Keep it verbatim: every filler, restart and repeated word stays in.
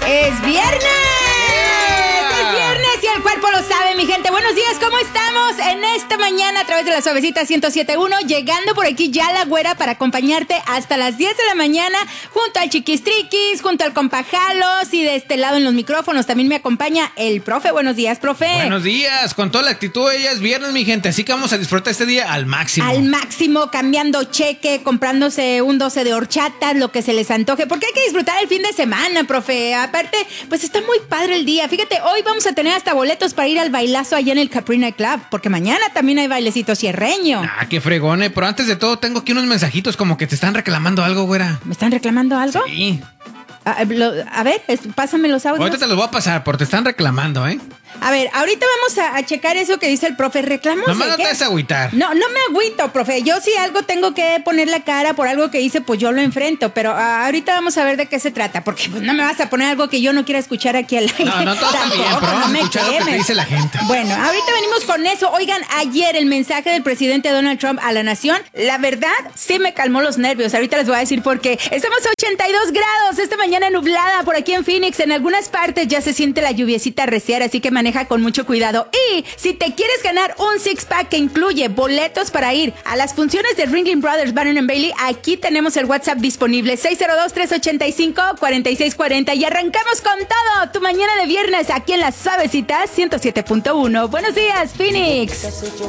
¡Es viernes! ¡Es viernes! Y el cuerpo lo sabe, mi gente. Buenos días, ¿cómo estamos? En esta mañana a través de la Suavecita ciento siete punto uno, llegando por aquí ya la güera para acompañarte hasta las diez de la mañana, junto al Chiquistriquis, junto al Compajalos, y de este lado en los micrófonos también me acompaña el profe. Buenos días, profe. Buenos días, con toda la actitud, ella es viernes, mi gente, así que vamos a disfrutar este día al máximo. Al máximo, cambiando cheque, comprándose un doce de horchatas, lo que se les antoje, porque hay que disfrutar el fin de semana, profe. Aparte, pues está muy padre el día. Fíjate, hoy vamos a tener hasta boletos para ir al bailazo allá en el Caprina Club, porque mañana también hay bailecito cierreño. Ah, qué fregone, pero antes de todo tengo aquí unos mensajitos como que te están reclamando algo, güera. ¿Me están reclamando algo? Sí. A, lo, a ver, es, pásame los audios. Ahorita te los voy a pasar, porque te están reclamando, ¿eh? A ver, ahorita vamos a, a checar eso que dice el profe. ¿Reclamos? Nomás no te vas a agüitar. No, no me agüito, profe. Yo si algo tengo que poner la cara por algo que hice, pues yo lo enfrento. Pero uh, ahorita vamos a ver de qué se trata, porque pues no me vas a poner algo que yo no quiera escuchar aquí al aire. No, no, todo está bien, pero vamos a escuchar lo que te dice la gente. Bueno, ahorita venimos con eso. Oigan, ayer el mensaje del presidente Donald Trump a la nación, la verdad, sí me calmó los nervios. Ahorita les voy a decir por qué. Estamos a ochenta y dos grados esta mañana nublada por aquí en Phoenix. En algunas partes ya se siente la lluviecita reciar, así que maneja con mucho cuidado. Y si te quieres ganar un six-pack que incluye boletos para ir a las funciones de Ringling Brothers, Bannon and Bailey, aquí tenemos el WhatsApp disponible, seis cero dos, tres ocho cinco, cuatro seis cuatro cero. Y arrancamos con todo tu mañana de viernes aquí en la Suavecita ciento siete punto uno. Buenos días, Phoenix.